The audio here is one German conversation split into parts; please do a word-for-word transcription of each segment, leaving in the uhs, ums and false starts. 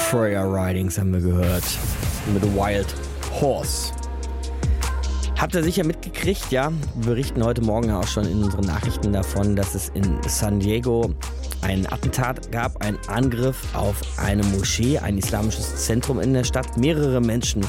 Freya Ridings haben wir gehört. Mit Wild Horse. Habt ihr sicher mitgekriegt, ja? Wir berichten heute Morgen auch schon in unseren Nachrichten davon, dass es in San Diego ein Attentat gab, ein Angriff auf eine Moschee, ein islamisches Zentrum in der Stadt. Mehrere Menschen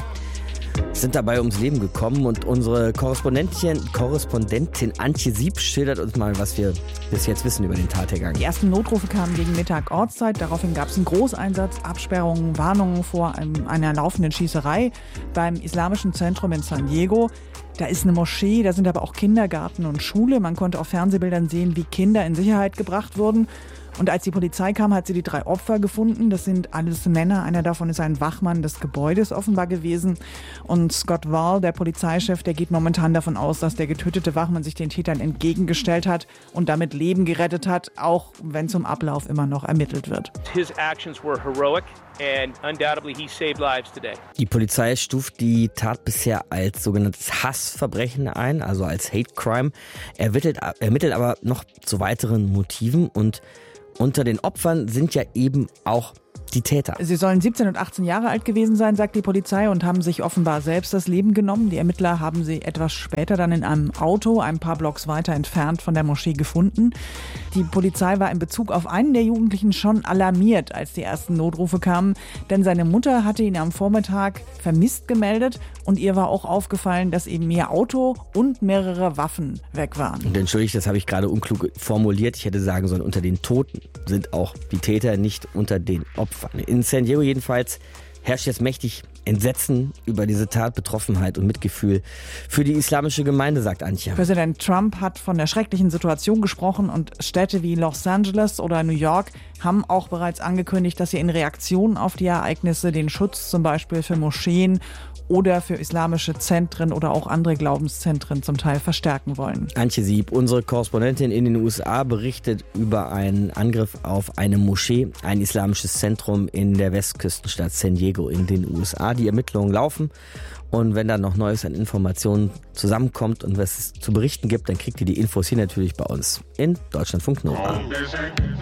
sind dabei ums Leben gekommen und unsere Korrespondentin, Korrespondentin Antje Sieb schildert uns mal, was wir bis jetzt wissen über den Tathergang. Die ersten Notrufe kamen gegen Mittag Ortszeit. Daraufhin gab es einen Großeinsatz, Absperrungen, Warnungen vor einem, einer laufenden Schießerei beim Islamischen Zentrum in San Diego. Da ist eine Moschee, da sind aber auch Kindergarten und Schule. Man konnte auf Fernsehbildern sehen, wie Kinder in Sicherheit gebracht wurden. Und als die Polizei kam, hat sie die drei Opfer gefunden. Das sind alles Männer. Einer davon ist ein Wachmann des Gebäudes offenbar gewesen. Und Scott Wall, der Polizeichef, der geht momentan davon aus, dass der getötete Wachmann sich den Tätern entgegengestellt hat und damit Leben gerettet hat, auch wenn zum Ablauf immer noch ermittelt wird. His actions were heroic and undoubtedly he saved lives today. Die Polizei stuft die Tat bisher als sogenanntes Hassverbrechen ein, also als Hate Crime. Er ermittelt, ermittelt aber noch zu weiteren Motiven und unter den Opfern sind ja eben auch die Täter. Sie sollen siebzehn und achtzehn Jahre alt gewesen sein, sagt die Polizei, und haben sich offenbar selbst das Leben genommen. Die Ermittler haben sie etwas später dann in einem Auto, ein paar Blocks weiter entfernt von der Moschee gefunden. Die Polizei war in Bezug auf einen der Jugendlichen schon alarmiert, als die ersten Notrufe kamen, denn seine Mutter hatte ihn am Vormittag vermisst gemeldet und ihr war auch aufgefallen, dass eben ihr Auto und mehrere Waffen weg waren. Und entschuldigt, das habe ich gerade unklug formuliert. Ich hätte sagen sollen, unter den Toten sind auch die Täter, nicht unter den Opfern. In San Diego jedenfalls herrscht jetzt mächtig Entsetzen über diese Tat, Betroffenheit und Mitgefühl für die islamische Gemeinde, sagt Antje. Präsident Trump hat von der schrecklichen Situation gesprochen und Städte wie Los Angeles oder New York haben auch bereits angekündigt, dass sie in Reaktion auf die Ereignisse den Schutz zum Beispiel für Moscheen oder für islamische Zentren oder auch andere Glaubenszentren zum Teil verstärken wollen. Antje Sieb, unsere Korrespondentin in den U S A, berichtet über einen Angriff auf eine Moschee, ein islamisches Zentrum in der Westküstenstadt San Diego in den U S A. Die Ermittlungen laufen und wenn dann noch Neues an Informationen zusammenkommt und was es zu berichten gibt, dann kriegt ihr die Infos hier natürlich bei uns in Deutschlandfunk Nova.